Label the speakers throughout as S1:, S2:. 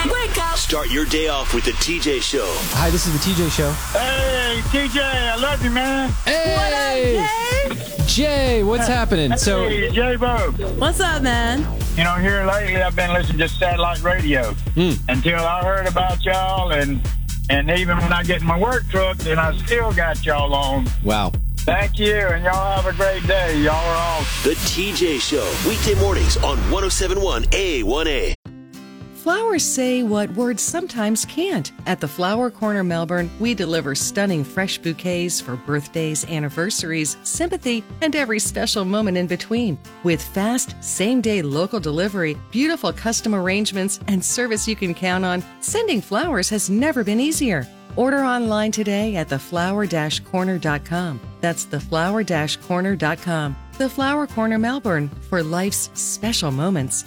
S1: Wake up. Start your day off with the TJ Show.
S2: Hi, this is the TJ Show.
S3: Hey, TJ, I love you, man.
S2: Hey!
S4: What up, Jay?
S2: Jay, what's happening?
S3: Hey, J-Bo.
S4: What's up, man?
S3: You know, here lately I've been listening to satellite radio until I heard about y'all, and even when I get in my work truck, then I still got y'all on.
S2: Wow.
S3: Thank you, and y'all have a great day. Y'all are awesome.
S1: The TJ Show, weekday mornings on 107.1 A1A.
S5: Flowers say what words sometimes can't. At the Flower Corner Melbourne, we deliver stunning fresh bouquets for birthdays, anniversaries, sympathy, and every special moment in between. With fast, same-day local delivery, beautiful custom arrangements, and service you can count on, sending flowers has never been easier. Order online today at theflower-corner.com. That's theflower-corner.com. The Flower Corner Melbourne, for life's special moments.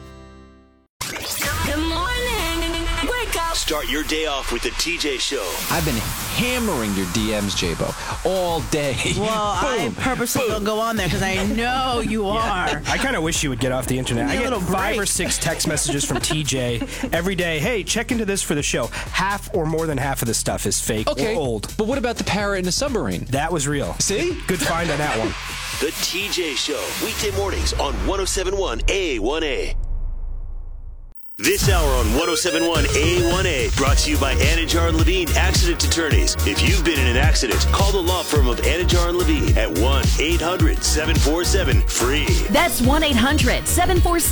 S1: Good morning. Wake up. Start your day off with the TJ Show.
S2: I've been hammering your DMs, J-Bo, all day.
S4: Well, I purposely don't go on there because I know you are.
S6: I kind of wish you would get off the internet. I get 5 or 6 text messages from TJ every day. Hey, check into this for the show. Half or more than half of the stuff is fake or old.
S2: But what about the parrot in the submarine?
S6: That was real.
S2: See?
S6: Good find on that one.
S1: The TJ Show, weekday mornings on 107.1 A1A. This hour on 107.1 A1A, brought to you by Anajar and Levine Accident Attorneys. If you've been in an accident, call the law firm of Anajar and Levine at 1-800-747-FREE.
S7: That's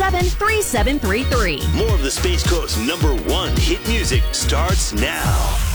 S7: 1-800-747-3733.
S1: More of the Space Coast's #1 hit music starts now.